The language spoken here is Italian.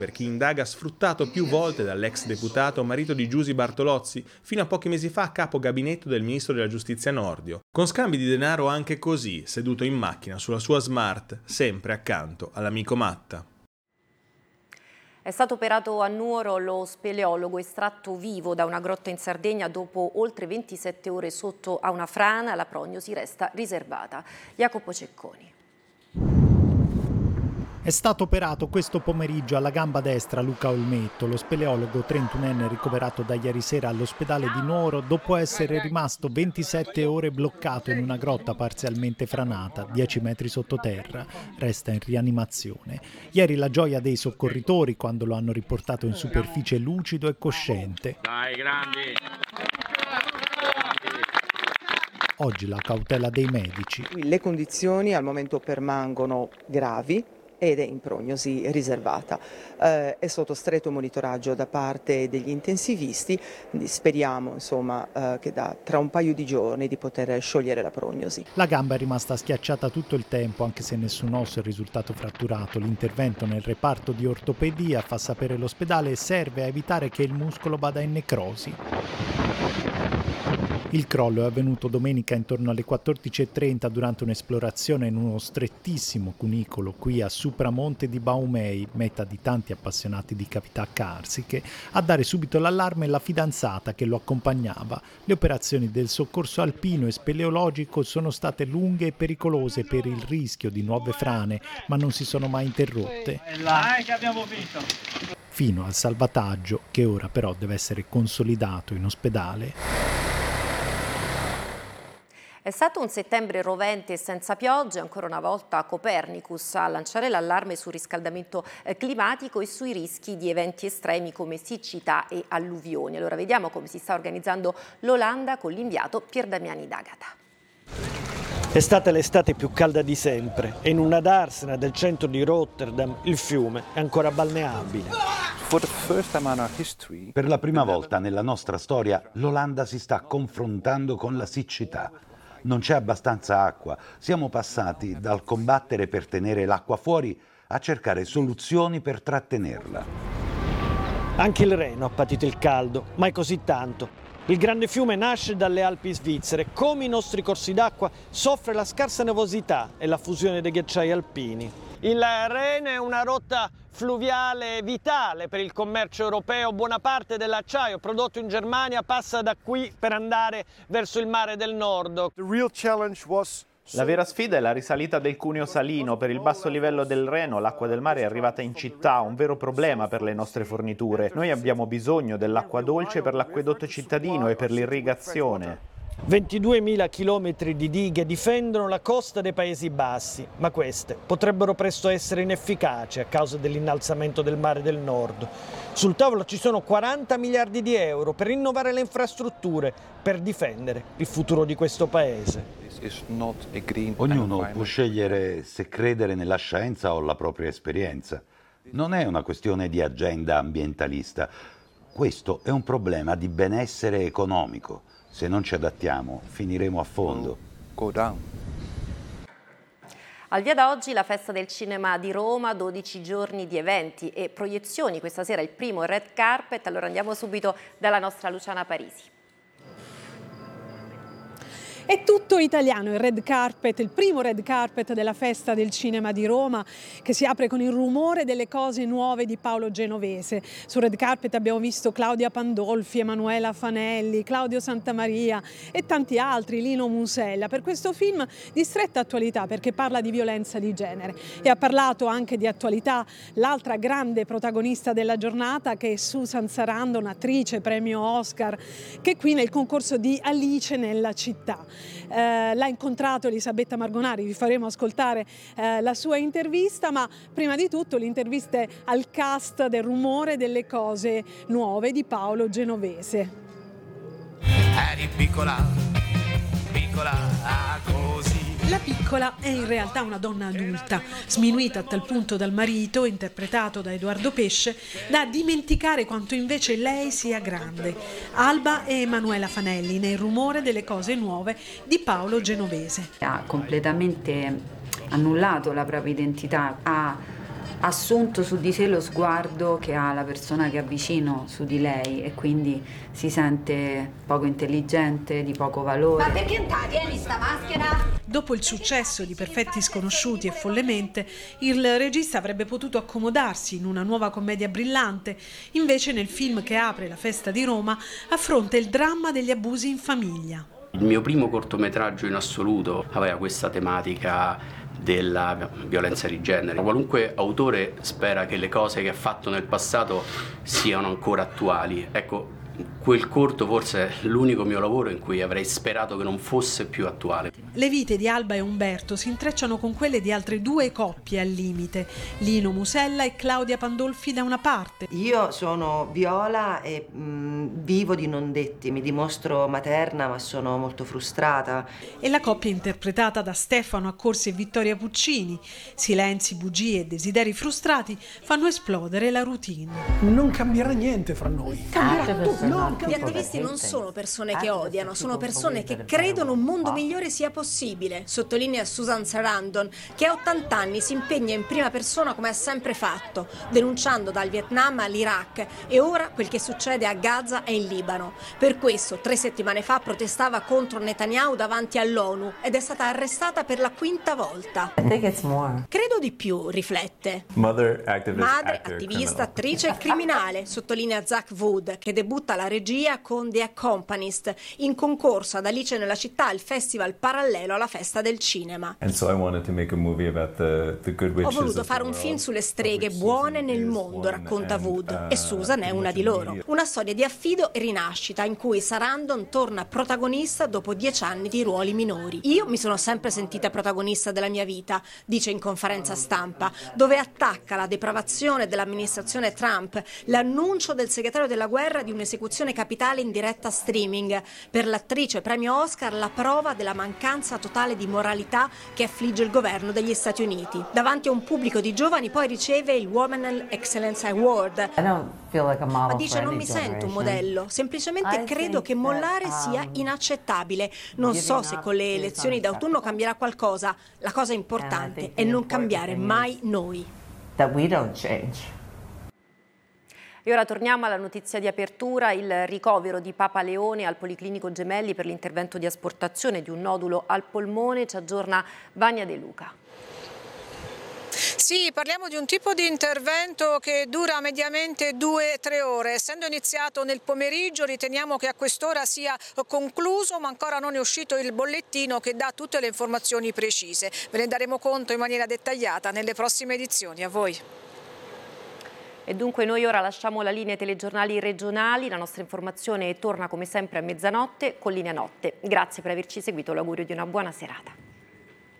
per chi indaga sfruttato più volte dall'ex deputato marito di Giusy Bartolozzi, fino a pochi mesi fa capo gabinetto del ministro della giustizia Nordio, con scambi di denaro anche così, seduto in macchina sulla sua Smart, sempre accanto all'amico Matta. È stato operato a Nuoro lo speleologo estratto vivo da una grotta in Sardegna dopo oltre 27 ore sotto a una frana. La prognosi resta riservata. Jacopo Cecconi. È stato operato questo pomeriggio alla gamba destra Luca Olmetto, lo speleologo 31enne ricoverato da ieri sera all'ospedale di Nuoro dopo essere rimasto 27 ore bloccato in una grotta parzialmente franata, 10 metri sottoterra. Resta in rianimazione. Ieri la gioia dei soccorritori quando lo hanno riportato in superficie lucido e cosciente. Dai, grandi! Oggi la cautela dei medici. Le condizioni al momento permangono gravi ed è in prognosi riservata. È sotto stretto monitoraggio da parte degli intensivisti, quindi speriamo che tra un paio di giorni di poter sciogliere la prognosi. La gamba è rimasta schiacciata tutto il tempo, anche se nessun osso è risultato fratturato. L'intervento nel reparto di ortopedia, fa sapere l'ospedale, serve a evitare che il muscolo vada in necrosi. Il crollo è avvenuto domenica intorno alle 14:30 durante un'esplorazione in uno strettissimo cunicolo qui a Supramonte di Baumei, meta di tanti appassionati di cavità carsiche. A dare subito l'allarme la fidanzata che lo accompagnava. Le operazioni del soccorso alpino e speleologico sono state lunghe e pericolose per il rischio di nuove frane, ma non si sono mai interrotte. Che abbiamo vinto! Fino al salvataggio, che ora però deve essere consolidato in ospedale. È stato un settembre rovente e senza piogge, ancora una volta Copernicus a lanciare l'allarme sul riscaldamento climatico e sui rischi di eventi estremi come siccità e alluvioni. Allora vediamo come si sta organizzando l'Olanda con l'inviato Pier Damiani D'Agata. È stata l'estate più calda di sempre e in una darsena del centro di Rotterdam il fiume è ancora balneabile. Per la prima volta nella nostra storia l'Olanda si sta confrontando con la siccità. Non c'è abbastanza acqua. Siamo passati dal combattere per tenere l'acqua fuori a cercare soluzioni per trattenerla. Anche il Reno ha patito il caldo, mai così tanto. Il grande fiume nasce dalle Alpi svizzere. Come i nostri corsi d'acqua soffre la scarsa nevosità e la fusione dei ghiacciai alpini. Il Reno è una rotta fluviale vitale per il commercio europeo. Buona parte dell'acciaio prodotto in Germania passa da qui per andare verso il mare del Nord. La vera sfida è la risalita del cuneo salino. Per il basso livello del Reno l'acqua del mare è arrivata in città, un vero problema per le nostre forniture. Noi abbiamo bisogno dell'acqua dolce per l'acquedotto cittadino e per l'irrigazione. 22.000 chilometri di dighe difendono la costa dei Paesi Bassi, ma queste potrebbero presto essere inefficaci a causa dell'innalzamento del mare del Nord. Sul tavolo ci sono 40 miliardi di euro per rinnovare le infrastrutture, per difendere il futuro di questo Paese. Ognuno può scegliere se credere nella scienza o la propria esperienza. Non è una questione di agenda ambientalista. Questo è un problema di benessere economico. Se non ci adattiamo, finiremo a fondo. Al via da oggi la Festa del Cinema di Roma, 12 giorni di eventi e proiezioni. Questa sera il primo red carpet. Allora andiamo subito dalla nostra Luciana Parisi. È tutto italiano il red carpet, il primo red carpet della Festa del Cinema di Roma, che si apre con il rumore delle cose nuove di Paolo Genovese. Sul red carpet abbiamo visto Claudia Pandolfi, Emanuela Fanelli, Claudio Santamaria e tanti altri, Lino Musella, per questo film di stretta attualità perché parla di violenza di genere. E ha parlato anche di attualità l'altra grande protagonista della giornata, che è Susan Sarandon, attrice premio Oscar, che è qui nel concorso di Alice nella città. L'ha incontrato Elisabetta Margonari, vi faremo ascoltare la sua intervista, ma prima di tutto l'intervista al cast del Rumore delle cose nuove di Paolo Genovese. Eri piccola, piccola così. La piccola è in realtà una donna adulta, sminuita a tal punto dal marito, interpretato da Edoardo Pesce, da dimenticare quanto invece lei sia grande. Alba e Emanuela Fanelli nel Rumore delle cose nuove di Paolo Genovese. Ha completamente annullato la propria identità, ha assunto su di sé lo sguardo che ha la persona che ha vicino su di lei e quindi si sente poco intelligente, di poco valore. Ma perché non tieni sta maschera? Dopo il successo di Perfetti Sconosciuti e Follemente, il regista avrebbe potuto accomodarsi in una nuova commedia brillante, invece nel film che apre La festa di Roma affronta il dramma degli abusi in famiglia. Il mio primo cortometraggio in assoluto aveva questa tematica della violenza di genere. Qualunque autore spera che le cose che ha fatto nel passato siano ancora attuali. Ecco, quel corto forse è l'unico mio lavoro in cui avrei sperato che non fosse più attuale. Le vite di Alba e Umberto si intrecciano con quelle di altre due coppie al limite, Lino Musella e Claudia Pandolfi da una parte. Io sono Viola e vivo di non detti, mi dimostro materna ma sono molto frustrata. E la coppia interpretata da Stefano Accorsi e Vittoria Puccini. Silenzi, bugie e desideri frustrati fanno esplodere la routine. Non cambierà niente fra noi. Cambierà tutto. Gli attivisti non sono persone che odiano, sono persone che credono un mondo migliore sia possibile, sottolinea Susan Sarandon, che a 80 anni si impegna in prima persona come ha sempre fatto, denunciando dal Vietnam all'Iraq e ora quel che succede a Gaza e in Libano. Per questo 3 settimane fa protestava contro Netanyahu davanti all'ONU ed è stata arrestata per la 5ª volta. Credo di più, riflette. Madre, attivista, attrice e criminale, sottolinea Zach Wood, che debutta la regia con The Accompanist, in concorso ad Alice nella città, il festival parallelo alla festa del cinema. Ho voluto fare un film sulle streghe buone nel mondo, racconta Wood, e Susan è una di loro. Una storia di affido e rinascita in cui Sarandon torna protagonista dopo 10 anni di ruoli minori. Io mi sono sempre sentita protagonista della mia vita, dice in conferenza stampa, dove attacca la depravazione dell'amministrazione Trump, l'annuncio del segretario della guerra di un'esecuzione capitale in diretta streaming. Per l'attrice premio Oscar la prova della mancanza totale di moralità che affligge il governo degli Stati Uniti. Davanti a un pubblico di giovani poi riceve il Women Excellence Award. Ma dice: non mi sento un modello, semplicemente credo che mollare sia inaccettabile. Non so se con le elezioni d'autunno cambierà qualcosa. La cosa importante è non cambiare mai noi. E ora torniamo alla notizia di apertura, il ricovero di Papa Leone al Policlinico Gemelli per l'intervento di asportazione di un nodulo al polmone. Ci aggiorna Vania De Luca. Sì, parliamo di un tipo di intervento che dura mediamente 2-3 ore. Essendo iniziato nel pomeriggio, riteniamo che a quest'ora sia concluso, ma ancora non è uscito il bollettino che dà tutte le informazioni precise. Ve ne daremo conto in maniera dettagliata nelle prossime edizioni. A voi. E dunque noi ora lasciamo la linea ai telegiornali regionali, la nostra informazione torna come sempre a mezzanotte con Linea Notte. Grazie per averci seguito, l'augurio di una buona serata.